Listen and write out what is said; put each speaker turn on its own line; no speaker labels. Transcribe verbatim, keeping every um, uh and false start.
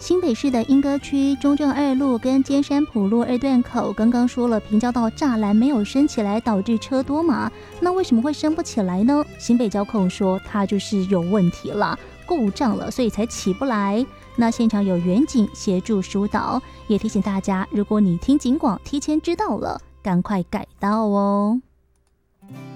新北市的莺歌区中正二路跟尖山埔路二段口，刚刚说了平交道栅栏没有升起来，导致车多嘛？那为什么会升不起来呢？新北交控说它就是有问题了，故障了，所以才起不来。那现场有员警协助疏导，也提醒大家，如果你听警广提前知道了，赶快改道哦。